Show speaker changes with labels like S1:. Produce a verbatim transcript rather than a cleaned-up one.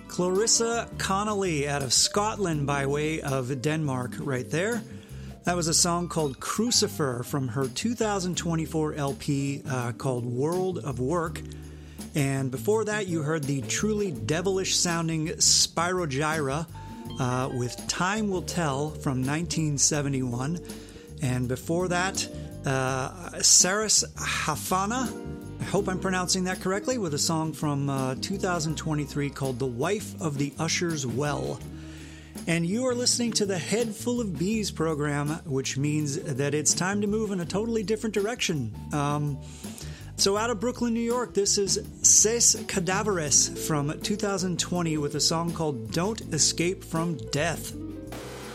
S1: Clarissa Connolly out of Scotland by way of Denmark right there. That was a song called Crucifer from her two thousand twenty-four L P uh, called World of Work. And before that, you heard the truly devilish sounding Spirogyra uh, with Time Will Tell from nineteen seventy-one. And before that, uh, Saris Hafana, I hope I'm pronouncing that correctly, with a song from uh, two thousand twenty-three called The Wife of the Usher's Well. And you are listening to the Head Full of Bees program, which means that it's time to move in a totally different direction. Um, so out of Brooklyn, New York, this is Ses Cadaveres from two thousand twenty with a song called Don't Escape from Death.